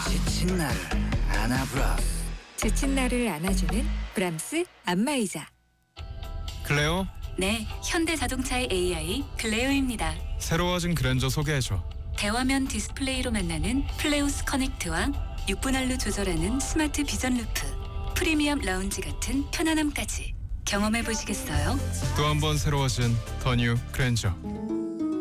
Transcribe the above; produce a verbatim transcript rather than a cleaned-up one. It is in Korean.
지친 나를 안아브라. 지친 나를 안아주는 브람스 안마의자. 클레오, 네, 현대자동차의 에이아이 클레오입니다. 새로워진 그랜저 소개해줘. 대화면 디스플레이로 만나는 플레우스 커넥트와 육 분할로 조절하는 스마트 비전 루프, 프리미엄 라운지 같은 편안함까지 경험해 보시겠어요? 또 한 번 새로워진 더 뉴 그랜저.